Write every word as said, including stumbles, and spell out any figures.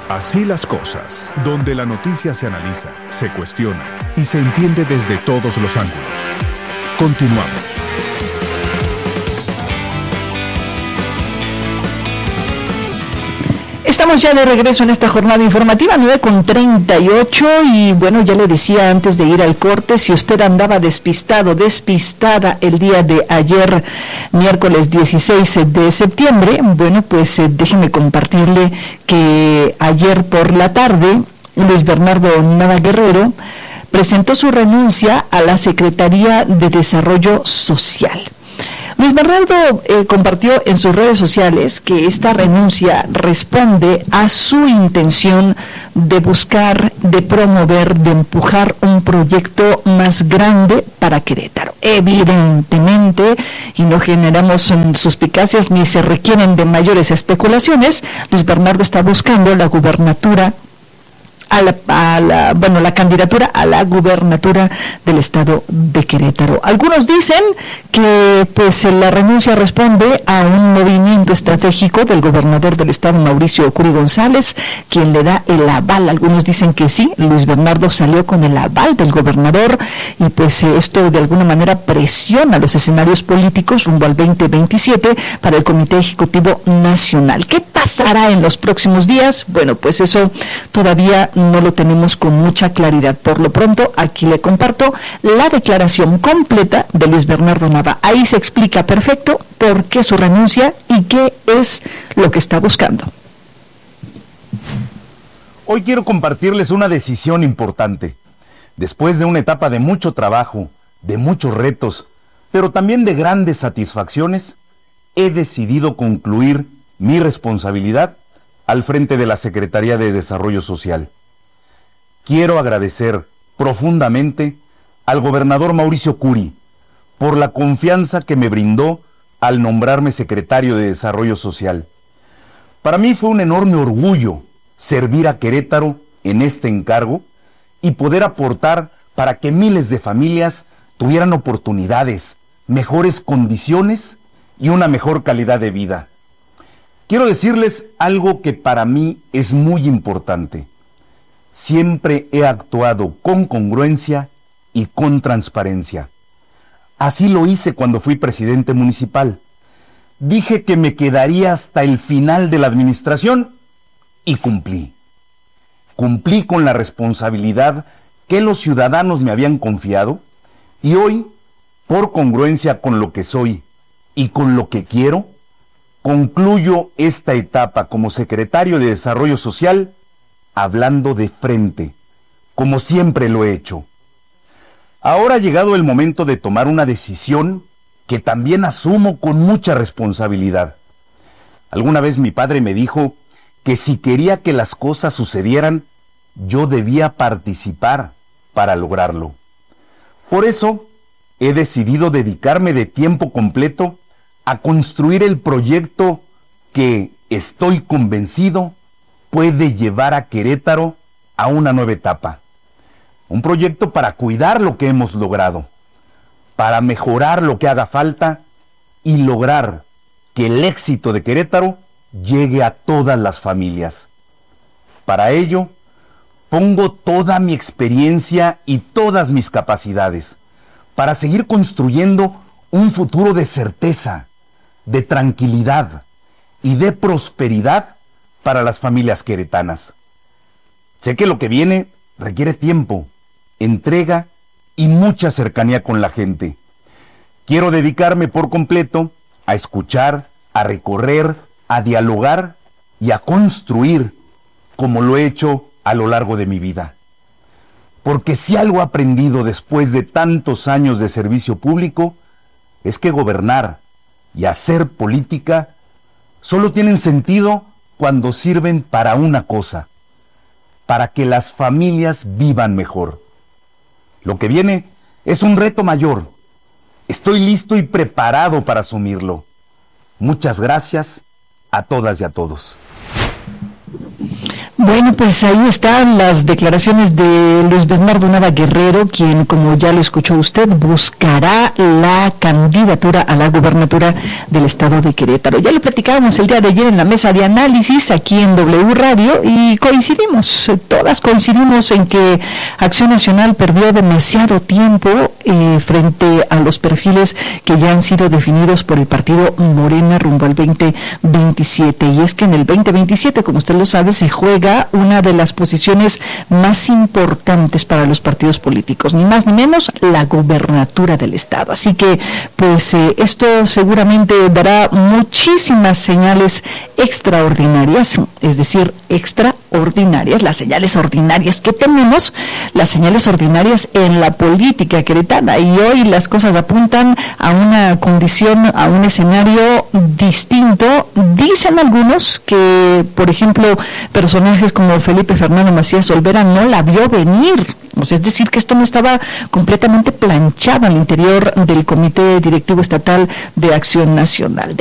Así las cosas, donde la noticia se analiza, se cuestiona y se entiende desde todos los ángulos. Continuamos. Estamos ya de regreso en esta jornada informativa, nueve con treinta y ocho, y bueno, ya le decía antes de ir al corte, si usted andaba despistado, despistada el día de ayer, miércoles dieciséis de septiembre, bueno, pues eh, déjeme compartirle que ayer por la tarde, Luis Bernardo Nava Guerrero presentó su renuncia a la Secretaría de Desarrollo Social. Luis Bernardo eh, compartió en sus redes sociales que esta renuncia responde a su intención de buscar, de promover, de empujar un proyecto más grande para Querétaro. Evidentemente, y no generamos um, suspicacias ni se requieren de mayores especulaciones, Luis Bernardo está buscando la gubernatura A la, a la, bueno, la candidatura a la gubernatura del estado de Querétaro. Algunos dicen que pues la renuncia responde a un movimiento estratégico del gobernador del estado, Mauricio Curi González, quien le da el aval. Algunos dicen que sí, Luis Bernardo salió con el aval del gobernador y pues esto de alguna manera presiona los escenarios políticos rumbo al veinte veintisiete para el Comité Ejecutivo Nacional. ¿Qué pasará en los próximos días? Bueno, pues eso todavía no lo tenemos con mucha claridad. Por lo pronto, aquí le comparto la declaración completa de Luis Bernardo Nava. Ahí se explica perfecto por qué su renuncia y qué es lo que está buscando. Hoy quiero compartirles una decisión importante. Después de una etapa de mucho trabajo, de muchos retos, pero también de grandes satisfacciones, he decidido concluir mi responsabilidad al frente de la Secretaría de Desarrollo Social. Quiero agradecer profundamente al gobernador Mauricio Curi por la confianza que me brindó al nombrarme secretario de Desarrollo Social. Para mí fue un enorme orgullo servir a Querétaro en este encargo y poder aportar para que miles de familias tuvieran oportunidades, mejores condiciones y una mejor calidad de vida. Quiero decirles algo que para mí es muy importante. Siempre he actuado con congruencia y con transparencia. Así lo hice cuando fui presidente municipal. Dije que me quedaría hasta el final de la administración y cumplí. Cumplí con la responsabilidad que los ciudadanos me habían confiado y hoy, por congruencia con lo que soy y con lo que quiero, concluyo esta etapa como secretario de Desarrollo Social hablando de frente, como siempre lo he hecho. Ahora ha llegado el momento de tomar una decisión que también asumo con mucha responsabilidad. Alguna vez mi padre me dijo que si quería que las cosas sucedieran, yo debía participar para lograrlo. Por eso, he decidido dedicarme de tiempo completo a construir el proyecto que, estoy convencido, puede llevar a Querétaro a una nueva etapa. Un proyecto para cuidar lo que hemos logrado, para mejorar lo que haga falta y lograr que el éxito de Querétaro llegue a todas las familias. Para ello, pongo toda mi experiencia y todas mis capacidades para seguir construyendo un futuro de certeza, de tranquilidad y de prosperidad para las familias queretanas. Sé que lo que viene requiere tiempo, entrega y mucha cercanía con la gente. Quiero dedicarme por completo a escuchar, a recorrer, a dialogar y a construir como lo he hecho a lo largo de mi vida. Porque si algo he aprendido después de tantos años de servicio público es que gobernar y hacer política solo tienen sentido cuando sirven para una cosa, para que las familias vivan mejor. Lo que viene es un reto mayor. Estoy listo y preparado para asumirlo. Muchas gracias a todas y a todos. Bueno, pues ahí están las declaraciones de Luis Bernardo Nava Guerrero, quien, como ya lo escuchó usted, buscará la candidatura a la gubernatura del estado de Querétaro. Ya lo platicábamos el día de ayer en la mesa de análisis aquí en W Radio y coincidimos, todas coincidimos en que Acción Nacional perdió demasiado tiempo eh, frente a los perfiles que ya han sido definidos por el partido Morena rumbo al veinte veintisiete. Y es que en el veinte veintisiete, como usted lo sabe, se juega una de las posiciones más importantes para los partidos políticos, ni más ni menos la gobernatura del estado. Así que, pues, eh, esto seguramente dará muchísimas señales extraordinarias, es decir, extraordinarias, las señales ordinarias que tenemos, las señales ordinarias en la política queretana. Y hoy las cosas apuntan a una condición, a un escenario distinto. Dicen algunos que, por ejemplo, personajes como Felipe Fernando Macías Olvera no la vio venir. O sea, es decir, que esto no estaba completamente planchado al interior del Comité Directivo Estatal de Acción Nacional.